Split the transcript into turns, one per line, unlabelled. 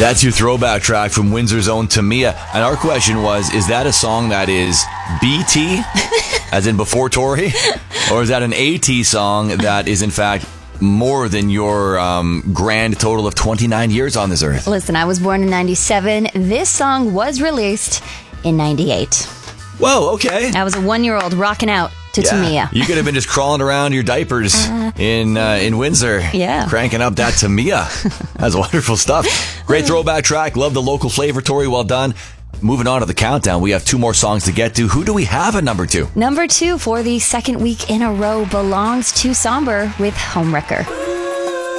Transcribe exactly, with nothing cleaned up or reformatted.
That's your throwback track from Windsor's own Tamia. And our question was, is that a song that is B T, as in before Tori? Or is that an A T song that is, in fact, more than your um, grand total of twenty-nine years on this earth?
Listen, I was born in ninety-seven. This song was released in ninety-eight.
Whoa, okay.
I was a one-year-old rocking out to
Yeah.
Tamia.
You could have been just crawling around your diapers
Uh,
in uh, in Windsor.
Yeah.
Cranking up that Tamia. That's wonderful stuff. Great throwback track. Love the local flavor, Tori. Well done. Moving on to the countdown, we have two more songs to get to. Who do we have at number two?
Number two for the second week in a row belongs to Somber with Homewrecker.